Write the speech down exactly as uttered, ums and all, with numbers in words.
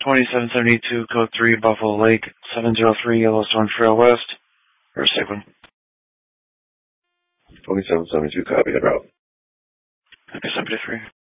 twenty-seven seventy-two, code three, Buffalo Lake, seven zero three, Yellowstone Trail West. First segment. twenty-seven seventy-two, copy, that route. Okay, seventy-three.